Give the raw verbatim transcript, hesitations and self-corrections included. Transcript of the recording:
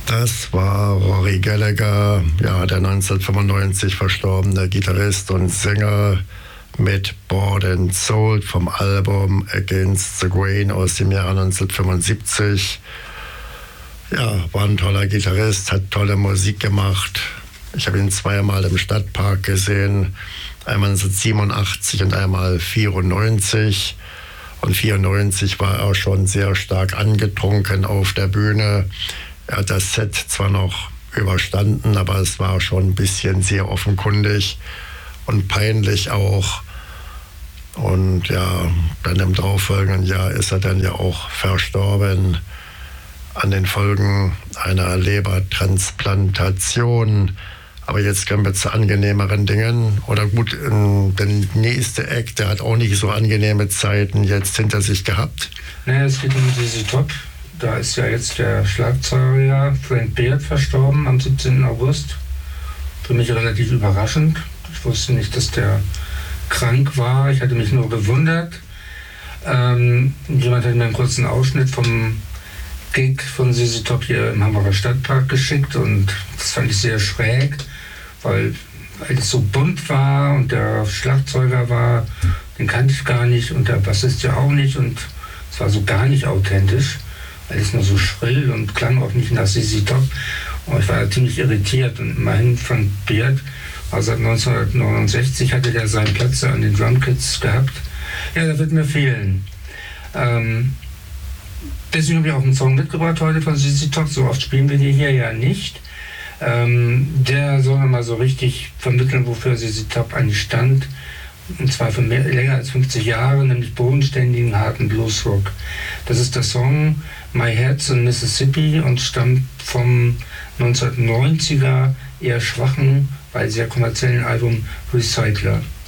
Das war Rory Gallagher, ja, der neunzehnhundertfünfundneunzig verstorbene Gitarrist und Sänger mit Bought and Sold vom Album Against the Grain aus dem Jahr neunzehnhundertfünfundsiebzig. Ja, war ein toller Gitarrist, hat tolle Musik gemacht. Ich habe ihn zweimal im Stadtpark gesehen, einmal neunzehnhundertsiebenundachtzig und einmal vierundneunzig. Und vierundneunzig war er schon sehr stark angetrunken auf der Bühne. Er hat das Set zwar noch überstanden, aber es war schon ein bisschen sehr offenkundig und peinlich auch. Und ja, dann im darauffolgenden Jahr ist er dann ja auch verstorben an den Folgen einer Lebertransplantation. Aber jetzt kommen wir zu angenehmeren Dingen. Oder gut, der nächste Act, der hat auch nicht so angenehme Zeiten jetzt hinter sich gehabt. Naja, es geht um Z Z Top. Da ist ja jetzt der Schlagzeuger Frank Beard verstorben am siebzehnten August. Für mich relativ überraschend. Ich wusste nicht, dass der krank war. Ich hatte mich nur gewundert. Ähm, jemand hat mir einen kurzen Ausschnitt vom Gig von Z Z Top hier im Hamburger Stadtpark geschickt und das fand ich sehr schräg, weil, weil es so bunt war und der Schlagzeuger war, den kannte ich gar nicht und der Bassist ja auch nicht und es war so gar nicht authentisch, alles nur so schrill und klang auch nicht nach Z Z Top und ich war ziemlich irritiert und immerhin Frank Beard war seit neunzehnhundertneunundsechzig, hatte der seinen Platz an den Drumkits gehabt. Ja, der wird mir fehlen. Ähm, Deswegen habe ich auch einen Song mitgebracht heute von Z Z Top. So oft spielen wir die hier ja nicht. Ähm, der soll mal so richtig vermitteln, wofür Z Z Top eigentlich stand. Und zwar für mehr, länger als fünfzig Jahre, nämlich bodenständigen, harten Bluesrock. Das ist der Song My Head's in Mississippi und stammt vom neunzehnhundertneunziger eher schwachen, weil sehr kommerziellen Album Recycler.